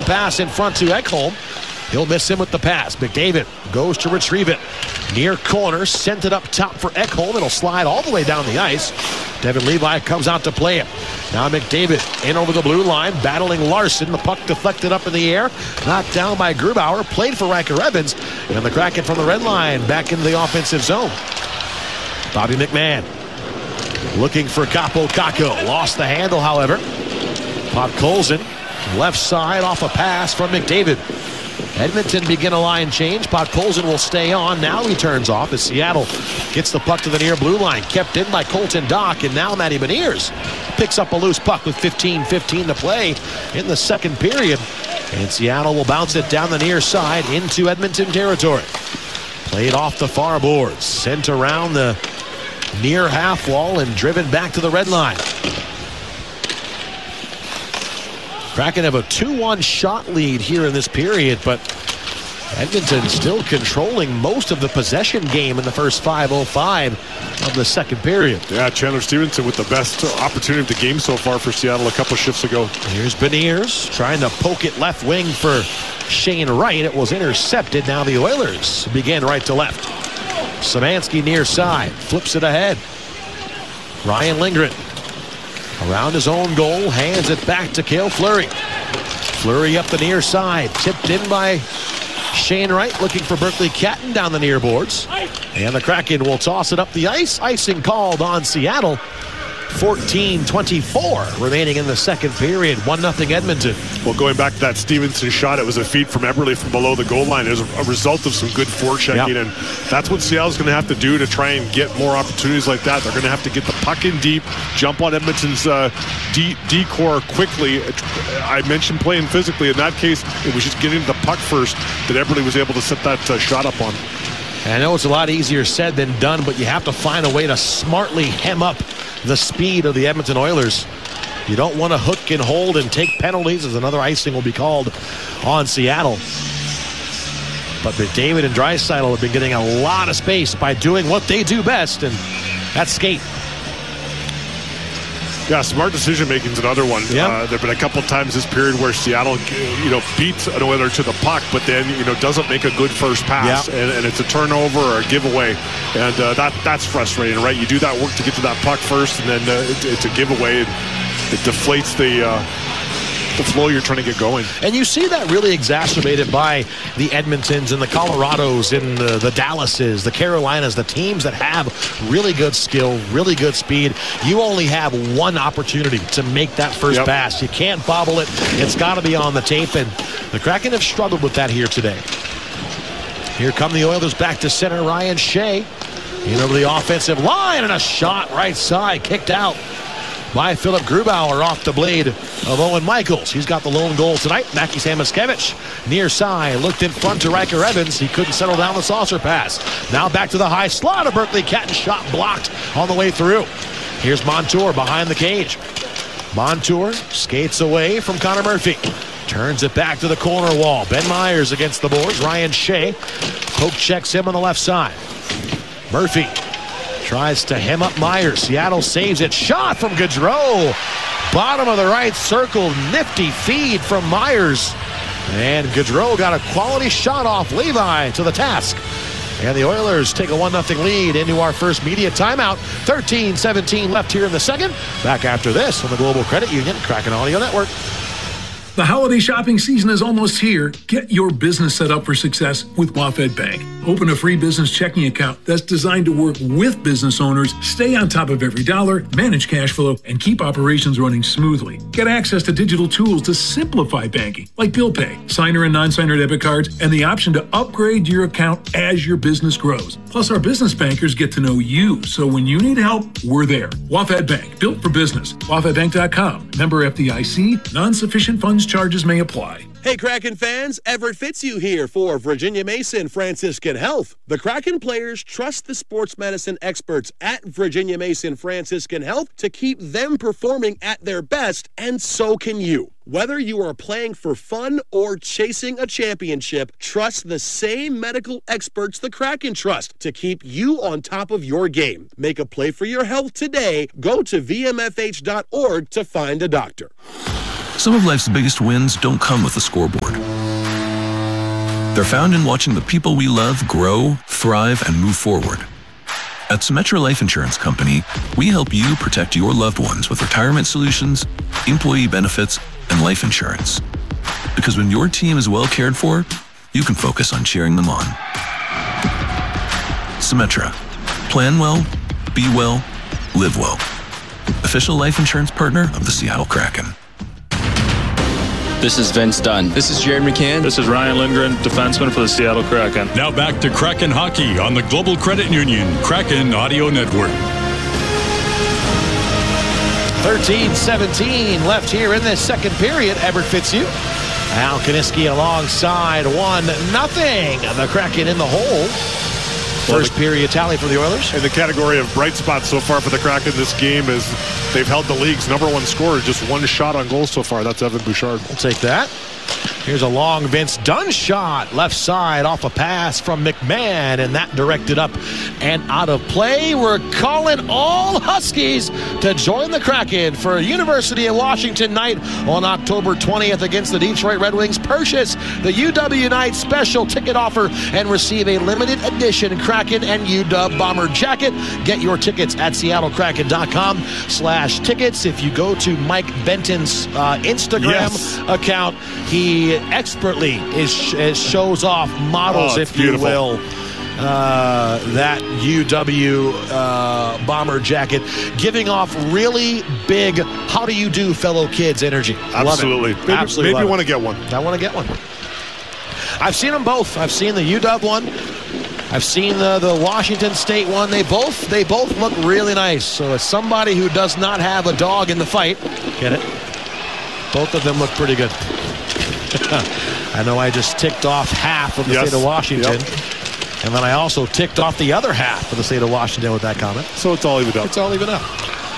pass in front to Ekholm. He'll miss him with the pass. McDavid goes to retrieve it. Near corner, sent it up top for Ekholm. It'll slide all the way down the ice. Devin Levi comes out to play it. Now McDavid in over the blue line, battling Larson. The puck deflected up in the air. Knocked down by Grubauer. Played for Riker Evans. And the Kraken from the red line back into the offensive zone. Bobby McMahon looking for Kaapo Kakko. Lost the handle, however. Podkolzin, left side off a pass from McDavid. Edmonton begin a line change. Podkolzin will stay on. Now he turns off as Seattle gets the puck to the near blue line. Kept in by Colton Dach, and now Matty Beniers picks up a loose puck with 15:15 to play in the second period. And Seattle will bounce it down the near side into Edmonton territory. Played off the far boards. Sent around the near half wall and driven back to the red line. Kraken have a 2-1 shot lead here in this period, but Edmonton still controlling most of the possession game in the first 5:05 of the second period. Yeah, Chandler Stevenson with the best opportunity of the game so far for Seattle a couple shifts ago. Here's Beniers trying to poke it left wing for Shane Wright. It was intercepted. Now the Oilers begin right to left. Szymanski near side, flips it ahead. Ryan Lindgren around his own goal, hands it back to Cale Fleury. Fleury up the near side, tipped in by Shane Wright, looking for Berkeley Catton down the near boards. And the Kraken will toss it up the ice. Icing called on Seattle. 14:24 remaining in the second period. 1-0 Edmonton. Well, going back to that Stevenson shot, it was a feed from Eberle from below the goal line. It was a result of some good forechecking, and that's what Seattle's going to have to do to try and get more opportunities like that. They're going to have to get the puck in deep, jump on Edmonton's D-core quickly. I mentioned playing physically. In that case, it was just getting the puck first that Eberle was able to set that shot up on. And I know it's a lot easier said than done, but you have to find a way to smartly hem up the speed of the Edmonton Oilers. You don't want to hook and hold and take penalties, as another icing will be called on Seattle. But McDavid and Draisaitl have been getting a lot of space by doing what they do best, and that's skate. Yeah, smart decision-making is another one. There have been a couple times this period where Seattle, beats an Oiler to the puck, but then, doesn't make a good first pass, and it's a turnover or a giveaway. And that's frustrating, right? You do that work to get to that puck first, and then it's a giveaway, and it deflates the flow you're trying to get going. And you see that really exacerbated by the Edmontons and the Colorados and the Dallases, the Carolinas, the teams that have really good skill, really good speed. You only have one opportunity to make that first pass. You can't bobble it. It's got to be on the tape, and the Kraken have struggled with that here today. Here come the Oilers back to center. Ryan Shea in over the offensive line, and a shot right side, kicked out by Philip Grubauer off the blade of Owen Michaels. He's got the lone goal tonight. Mackie Samoskevich near side, looked in front to Riker Evans. He couldn't settle down the saucer pass. Now back to the high slot of Berkeley Catton, shot blocked on the way through. Here's Montour behind the cage. Montour skates away from Connor Murphy. Turns it back to the corner wall. Ben Myers against the boards. Ryan Shea poke checks him on the left side. Murphy tries to hem up Myers. Seattle saves it. Shot from Gaudreau. Bottom of the right circle. Nifty feed from Myers. And Gaudreau got a quality shot off Levi to the task. And the Oilers take a 1-0 lead into our first media timeout. 13-17 left here in the second. Back after this on the Global Credit Union Kraken Audio Network. The holiday shopping season is almost here. Get your business set up for success with WaFd Bank. Open a free business checking account that's designed to work with business owners, stay on top of every dollar, manage cash flow, and keep operations running smoothly. Get access to digital tools to simplify banking, like bill pay, signer and non-signer debit cards, and the option to upgrade your account as your business grows. Plus, our business bankers get to know you, so when you need help, we're there. WaFd Bank, built for business. WaFdBank.com. Member FDIC. Non-sufficient funds charges may apply. Hey Kraken fans, Everett Fitzhugh here for Virginia Mason Franciscan Health. The Kraken players trust the sports medicine experts at Virginia Mason Franciscan Health to keep them performing at their best, and so can you. Whether you are playing for fun or chasing a championship, trust the same medical experts the Kraken trust to keep you on top of your game. Make a play for your health today. Go to vmfh.org to find a doctor. Some of life's biggest wins don't come with a scoreboard. They're found in watching the people we love grow, thrive, and move forward. At Symetra Life Insurance Company, we help you protect your loved ones with retirement solutions, employee benefits, and life insurance. Because when your team is well cared for, you can focus on cheering them on. Symetra. Plan well, be well, live well. Official life insurance partner of the Seattle Kraken. This is Vince Dunn. This is Jared McCann. This is Ryan Lindgren, defenseman for the Seattle Kraken. Now back to Kraken Hockey on the Global Credit Union Kraken Audio Network. 13-17 left here in this second period. Everett Fitzhugh. Al Kaniski alongside 1-0. The Kraken in the hole. First period tally for the Oilers. In the category of bright spots so far for the Kraken this game is they've held the league's #1 scorer, just 1 shot on goal so far. That's Evan Bouchard. We'll take that. Here's a long Vince Dunn shot. Left side off a pass from McMahon, and that directed up and out of play. We're calling all Huskies to join the Kraken for a University of Washington night on October 20th against the Detroit Red Wings. Purchase the UW Night special ticket offer and receive a limited edition Kraken and UW Bomber jacket. Get your tickets at seattlekraken.com/tickets. If you go to Mike Benton's Instagram account, he expertly shows off models, if beautiful. You will, that UW Bomber jacket, giving off really big, how do you do, fellow kids energy. Absolutely. Absolutely. Maybe you want to get one. I want to get one. I've seen them both. I've seen the UW one. I've seen the Washington State one. They both look really nice. So as somebody who does not have a dog in the fight, get it? Both of them look pretty good. I know I just ticked off half of the state of Washington. Yep. And then I also ticked off the other half of the state of Washington with that comment. So it's all evened up. It's all evened up.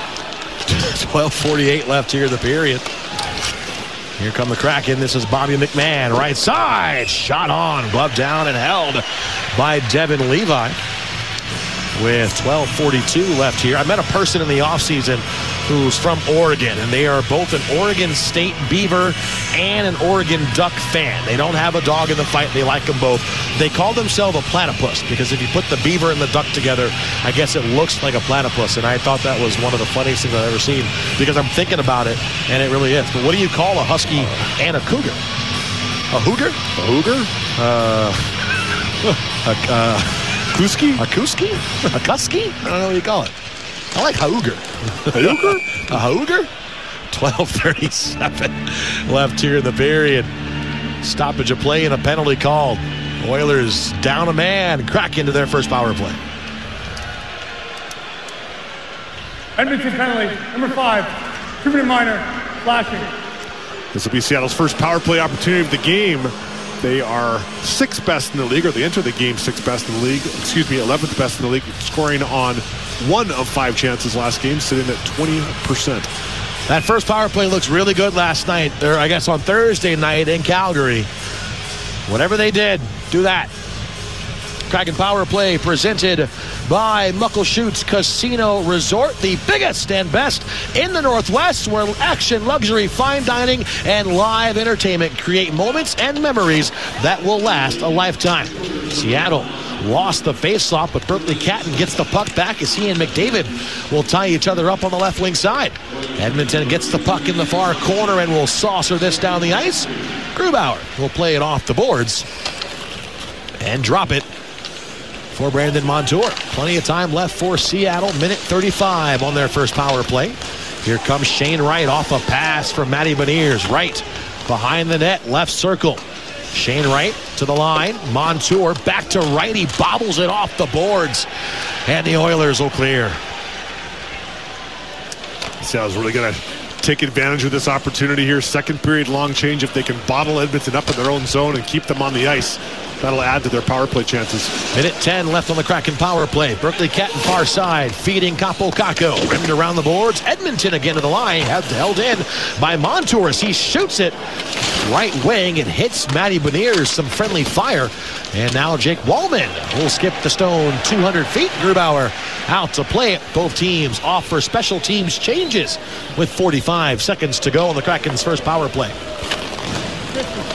12:48 left here in the period. Here come the Kraken. This is Bobby McMahon. Right side. Shot on. Glove down and held by Devin Levi. With 12:42 left here. I met a person in the offseason who's from Oregon, and they are both an Oregon State Beaver and an Oregon Duck fan. They don't have a dog in the fight. They like them both. They call themselves a platypus because if you put the beaver and the duck together, I guess it looks like a platypus, and I thought that was one of the funniest things I've ever seen because I'm thinking about it, and it really is. But what do you call a husky and a cougar? A hooger? A hooger? Kuski? A kuski? A kusky? I don't know what you call it. I like hauger. A hooger? A hauger? 12:37 left here in the period. Stoppage of play and a penalty called. Oilers down a man. Crack into their first power play. Edmonton penalty, number 5, 2-minute minor, flashing. This will be Seattle's first power play opportunity of the game. They are 6th best in the league, or they enter the game 6th best in the league. 11th best in the league, scoring on 1 of 5 chances last game, sitting at 20%. That first power play looks really good last night, or I guess on Thursday night in Calgary. Whatever they did, do that. Kraken power play presented by Muckleshoot's Casino Resort, the biggest and best in the Northwest, where action, luxury, fine dining, and live entertainment create moments and memories that will last a lifetime. Seattle lost the faceoff, but Berkeley Catton gets the puck back as he and McDavid will tie each other up on the left wing side. Edmonton gets the puck in the far corner and will saucer this down the ice. Grubauer will play it off the boards and drop it for Brandon Montour. Plenty of time left for Seattle. Minute 35 on their first power play. Here comes Shane Wright off a pass from Matty Beniers. Right behind the net, left circle. Shane Wright to the line. Montour back to Wright. He bobbles it off the boards. And the Oilers will clear. Seattle's really going to take advantage of this opportunity here. Second period long change. If they can bottle Edmonton up in their own zone and keep them on the ice, that'll add to their power play chances. Minute 10 left on the Kraken power play. Berkeley Catton far side, feeding Capo Caco. Rimmed around the boards. Edmonton again to the line. Held in by Montour as he shoots it right wing. It hits Matty Beniers. Some friendly fire. And now Jake Wallman will skip the stone 200 feet. Grubauer out to play it. Both teams off for special teams changes with 45 5 seconds to go on the Kraken's first power play.